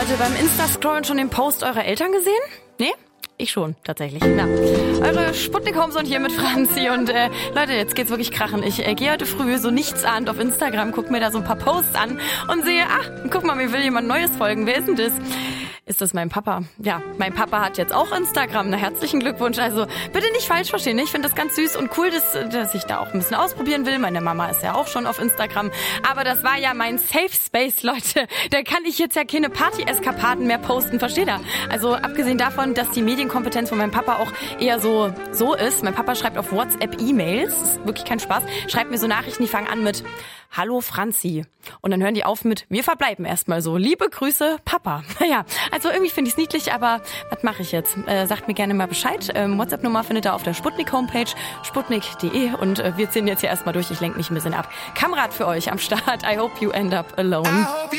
Heute beim Insta-Scrollen schon den Post eurer Eltern gesehen? Nee? Ich schon, tatsächlich. Na, eure Sputnik-Homes und hier mit Franzi. Und Leute, jetzt geht's wirklich krachen. Ich gehe heute früh so nichtsahnd auf Instagram, guck mir da so ein paar Posts an und sehe, guck mal, mir will jemand Neues folgen. Wer ist denn das? Ist das mein Papa? Ja, mein Papa hat jetzt auch Instagram. Na, herzlichen Glückwunsch. Also bitte nicht falsch verstehen. Ich finde das ganz süß und cool, dass ich da auch ein bisschen ausprobieren will. Meine Mama ist ja auch schon auf Instagram. Aber das war ja mein Safe Space, Leute. Da kann ich jetzt ja keine Party-Eskapaden mehr posten. Versteht ihr? Also abgesehen davon, dass die Medienkompetenz von meinem Papa auch eher so ist. Mein Papa schreibt auf WhatsApp E-Mails. Das ist wirklich kein Spaß. Schreibt mir so Nachrichten, die fangen an mit Hallo Franzi. Und dann hören die auf mit Wir verbleiben erstmal so. Liebe Grüße, Papa. Naja, also irgendwie finde ich es niedlich, aber was mache ich jetzt? Sagt mir gerne mal Bescheid. WhatsApp-Nummer findet ihr auf der Sputnik-Homepage, sputnik.de. Und wir ziehen jetzt hier erstmal durch. Ich lenke mich ein bisschen ab. Kamerad für euch am Start. I hope you end up alone.